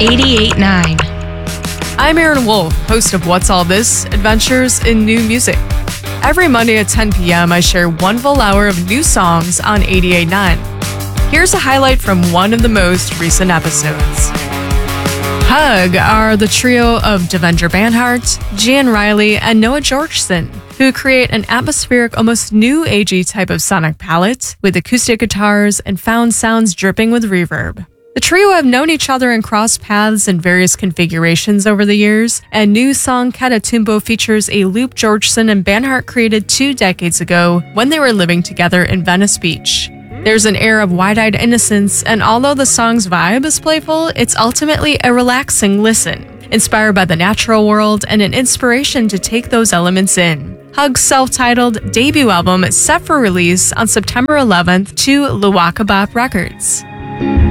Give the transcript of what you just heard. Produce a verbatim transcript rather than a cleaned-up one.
eighty-eight point nine. I'm Aaron Wolf, host of What's All This? Adventures in New Music. Every Monday at ten p.m. I share one full hour of new songs on eighty-eight point nine. Here's a highlight from one of the most recent episodes. Hug are the trio of Devendra Banhart, Gian Riley, and Noah Georgeson, who create an atmospheric, almost new agey type of sonic palette with acoustic guitars and found sounds dripping with reverb. The trio have known each other and crossed paths in various configurations over the years, and new song Catatumbo features a loop Georgeson and Banhart created two decades ago when they were living together in Venice Beach. There's an air of wide-eyed innocence, and although the song's vibe is playful, it's ultimately a relaxing listen, inspired by the natural world and an inspiration to take those elements in. Hug's self-titled debut album is set for release on September eleventh to Luwaka Bop Records.